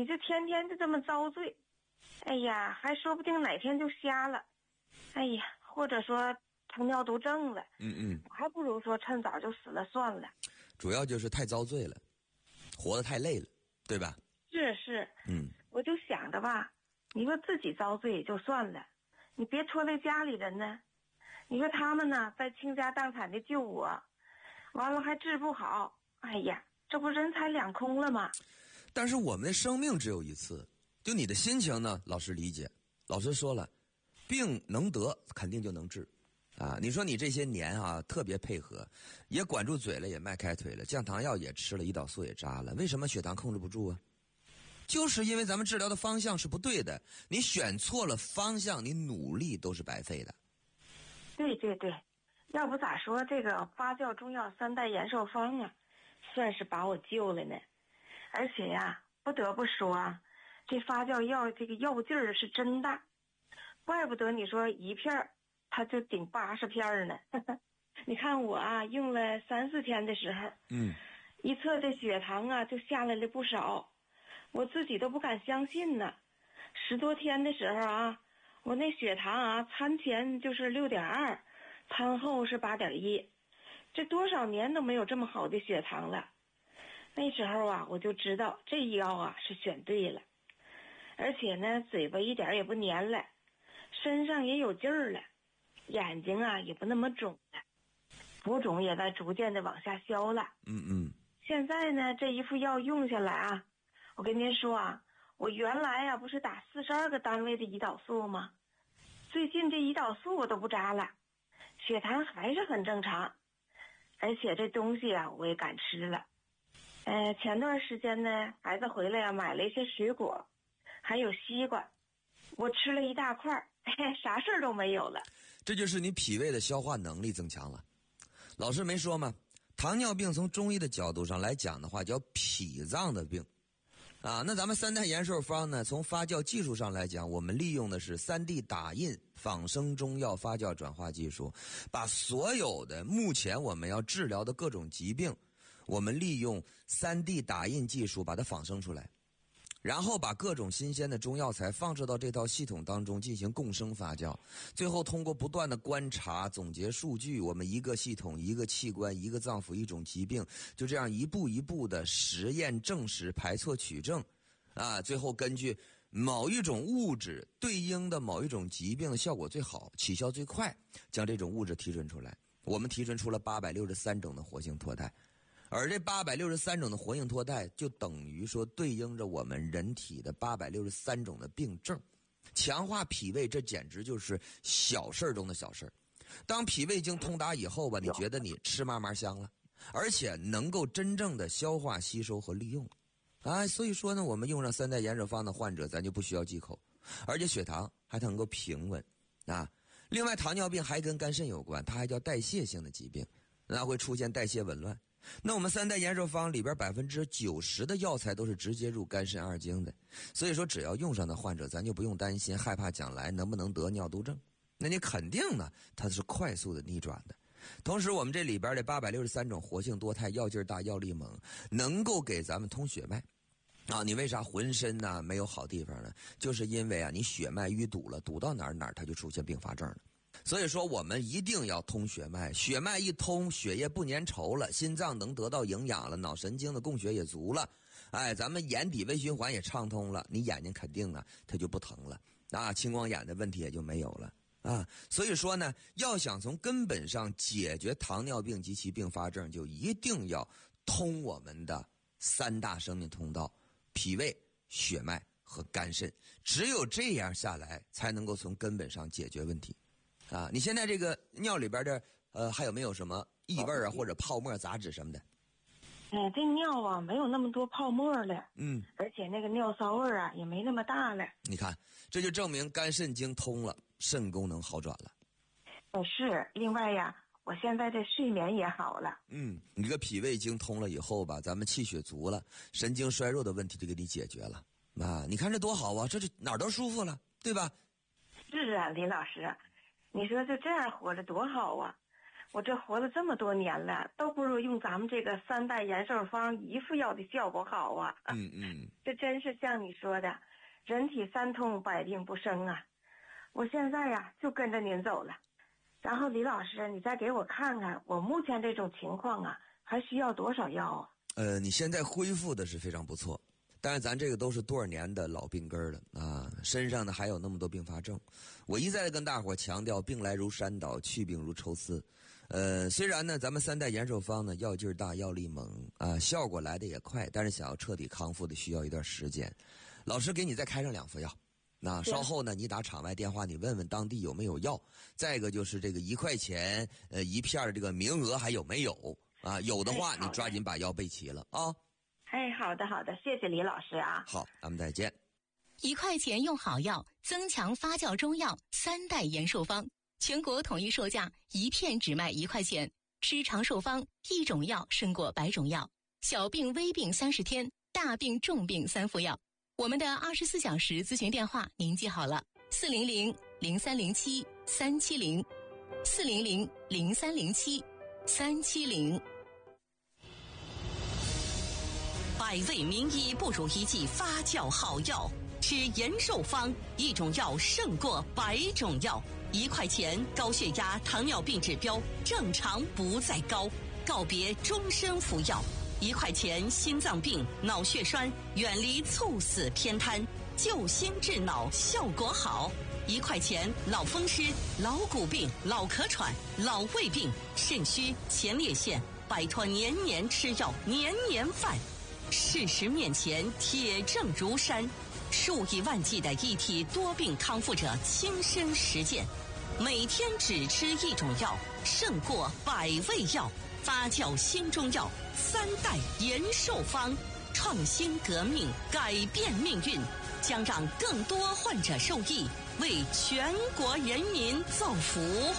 你这天天就这么遭罪，哎呀，还说不定哪天就瞎了，哎呀，或者说成尿毒症了，还不如说趁早就死了算了。 主要就是太遭罪了，活得太累了，对吧？ 是，我就想着吧，你说自己遭罪也就算了，你别拖累家里人呢。你说他们呢，在倾家荡产的救我，完了还治不好，哎呀，这不人财两空了吗？ 但是我们的生命只有一次，就你的心情呢，老师理解。老师说了，病能得，肯定就能治。啊，你说你这些年啊，特别配合，也管住嘴了，也迈开腿了，降糖药也吃了，胰岛素也扎了，为什么血糖控制不住啊？就是因为咱们治疗的方向是不对的，你选错了方向，你努力都是白费的。 对，要不咋说这个发酵中药3代延寿方啊，算是把我救了呢。而且呀，不得不说啊，这发酵药这个药劲儿是真大，怪不得你说一片它就顶80片呢。你看我啊，用了3-4天的时候，一测这血糖啊就下来了不少，我自己都不敢相信呢。10多天的时候啊，我那血糖啊，餐前就是6.2，餐后是8.1，这多少年都没有这么好的血糖了。那时候啊，我就知道这药啊是选对了，而且呢，嘴巴一点也不黏了，身上也有劲儿了，眼睛啊也不那么肿了，浮肿也在逐渐的往下消了。现在呢，这一副药用下来啊，我跟您说啊，我原来啊不是打42个单位的胰岛素吗？最近这胰岛素我都不扎了，血糖还是很正常，而且这东西啊我也敢吃了。前段时间呢，孩子回来啊，买了一些水果，还有西瓜，我吃了一大块，啥事儿都没有了。 这就是你脾胃的消化能力增强了。老师没说吗？糖尿病从中医的角度上来讲的话，叫脾脏的病。啊，那咱们3代延寿方呢，从发酵技术上来讲，我们利用的是3D 打印仿生中药发酵转化技术，把所有的目前我们要治疗的各种疾病，我们利用3D 打印技术把它仿生出来，然后把各种新鲜的中药材放置到这套系统当中进行共生发酵，最后通过不断的观察总结数据，我们一个系统一个器官一个脏腑一种疾病，就这样一步一步的实验证实排错取证啊，最后根据某一种物质对应的某一种疾病的效果最好起效最快，将这种物质提纯出来。我们提纯出了863种的活性脱带，而这863种的活性脱带就等于说对应着我们人体的863种的病症。强化脾胃，这简直就是小事中的小事。当脾胃经通达以后吧，你觉得你吃嘛嘛香了，而且能够真正的消化吸收和利用啊。所以说呢，我们用上3代延寿方的患者，咱就不需要忌口，而且血糖还能够平稳啊。另外，糖尿病还跟肝肾有关，它还叫代谢性的疾病，那会出现代谢紊乱。那我们3代延寿方里边90%的药材都是直接入肝肾二经的，所以说只要用上的患者，咱就不用担心害怕将来能不能得尿毒症，那你肯定呢它是快速的逆转的。同时我们这里边的863种活性多肽，药劲大药力猛，能够给咱们通血脉啊。你为啥浑身呢没有好地方呢？就是因为啊你血脉淤堵了，堵到哪儿它就出现并发症了。所以说我们一定要通血脉，血脉一通，血液不粘稠了，心脏能得到营养了，脑神经的供血也足了，咱们眼底微循环也畅通了，你眼睛肯定啊它就不疼了啊，青光眼的问题也就没有了啊。所以说呢，要想从根本上解决糖尿病及其并发症，就一定要通我们的3大生命通道：脾胃、血脉和肝肾，只有这样下来才能够从根本上解决问题啊。你现在这个尿里边的还有没有什么异味啊或者泡沫杂质什么的？ 这尿啊没有那么多泡沫了，而且那个尿骚味啊也没那么大了。 你看，这就证明肝肾经通了，肾功能好转了。 是，另外呀，我现在这睡眠也好了。 你这个脾胃经通了以后吧，咱们气血足了，神经衰弱的问题就给你解决了啊！你看这多好啊，这哪儿都舒服了，对吧？ 是啊，李老师，你说就这样活着多好啊！ 我这活了这么多年了，都不如用咱们这个3代延寿方一副药的效果好啊。这真是像你说的，人体三通，百病不生啊。我现在呀就跟着您走了。然后李老师，你再给我看看，我目前这种情况啊，还需要多少药啊？ 你现在恢复的是非常不错，但是咱这个都是多少年的老病根了啊，身上呢还有那么多并发症。我一再跟大伙强调，病来如山倒，去病如抽丝。虽然呢咱们3代延寿方呢药劲儿大，药力猛啊，效果来的也快，但是想要彻底康复的需要一段时间。老师给你再开上2副药，那稍后呢你打场外电话，你问问当地有没有药。再一个就是这个1块钱一片的这个名额还有没有啊？有的话你抓紧把药备齐了啊。 好的好的，谢谢李老师啊。 好，咱们再见。 1块钱用好药，增强发酵中药3代延寿方，全国统一售价，1片只卖1块钱。吃长寿方，一种药胜过100种药。小病微病30天，大病重病3副药。我们的24小时咨询电话您记好了：400-0307-370，400-0307-370。 百味名医不如一剂发酵好药，吃延寿方，一种药胜过100种药。1块钱，高血压、糖尿病指标正常不再高，告别终身服药。1块钱，心脏病、脑血栓远离猝死偏瘫，救心治脑效果好。1块钱，老风湿、老骨病、老咳喘、老胃病、肾虚、前列腺，摆脱年年吃药、年年犯。事实面前，铁证如山，数以万计的一体多病康复者亲身实践，每天只吃一种药，胜过100味药。发酵新中药3代延寿方，创新革命，改变命运，将让更多患者受益，为全国人民造福。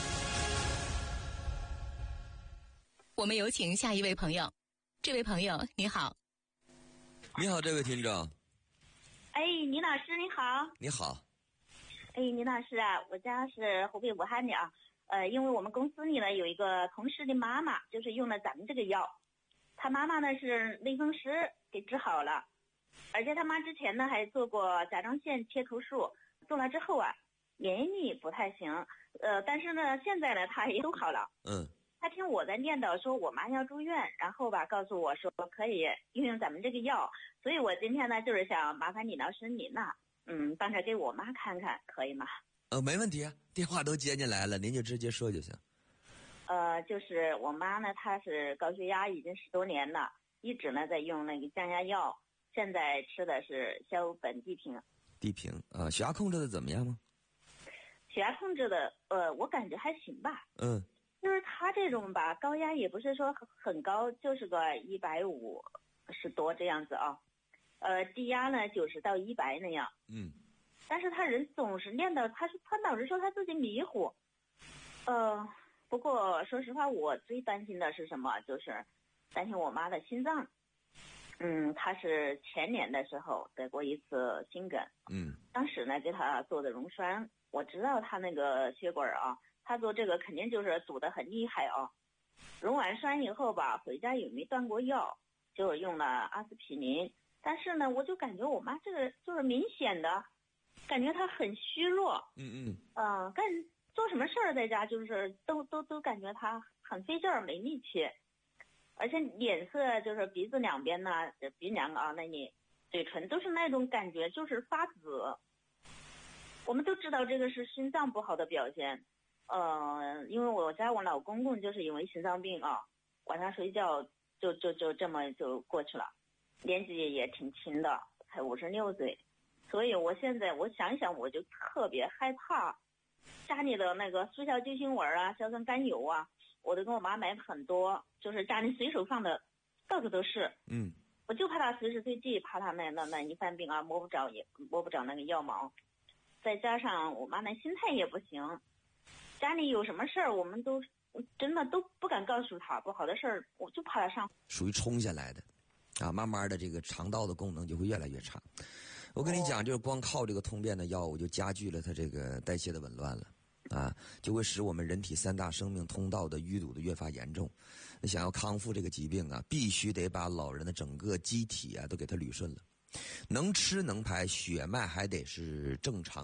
我们有请下一位朋友。这位朋友你好。 你好，这位听众。 倪老师你好。 你好。 倪老师啊，我家是湖北武汉的啊。因为我们公司里呢有一个同事的妈妈，就是用了咱们这个药，他妈妈呢是类风湿给治好了，而且他妈之前呢还做过甲状腺切除术，做了之后啊免疫力不太行，但是呢现在呢他也都好了。他听我在念叨说我妈要住院，然后吧告诉我说可以运用咱们这个药，所以我今天呢就是想麻烦李老师您呐，帮着给我妈看看，可以吗？ 没问题啊，电话都接进来了，您就直接说就行。 就是我妈呢，她是高血压已经10多年了，一直呢在用那个降压药，现在吃的是硝苯地平。 地平啊，血压控制的怎么样吗？ 血压控制的，我感觉还行吧。就是她这种吧，高压也不是说很高，就是个150多这样子啊。低压呢90到100那样。但是他人总是念叨，他老是说他自己迷糊。不过说实话，我最担心的是什么？就是担心我妈的心脏。她是前年的时候得过一次心梗。当时呢给她做的溶栓，我知道她那个血管啊，她做这个肯定就是堵得很厉害啊。溶完栓以后吧，回家也没断过药，就用了阿司匹林。但是呢，我就感觉我妈这个就是明显的。感觉他很虚弱，做什么事儿在家就是都感觉他很费劲儿，没力气，而且脸色就是鼻子两边呢，鼻梁啊，那里嘴唇都是那种感觉，就是发紫。我们都知道这个是心脏不好的表现，因为我老公公就是因为心脏病啊，晚上睡觉就这么就过去了，年纪也挺轻的，才56岁。所以我现在我想一想，我就特别害怕，家里的那个速效救心丸啊、硝酸甘油啊，我都跟我妈买很多，就是家里随手放的，到处都是。我就怕她随时随地，怕她那一犯病啊，摸不着那个药毛。再加上我妈那心态也不行，家里有什么事儿，我们都真的都不敢告诉她，不好的事儿我就怕她上。 属于冲下来的，啊，慢慢的这个肠道的功能就会越来越差。我跟你讲，就是光靠这个通便的药物就加剧了它这个代谢的紊乱了。 啊，就会使我们人体3大生命通道的淤堵的越发严重。那想要康复这个疾病啊，必须得把老人的整个机体啊都给它捋顺了，能吃能排，血脉还得是正常。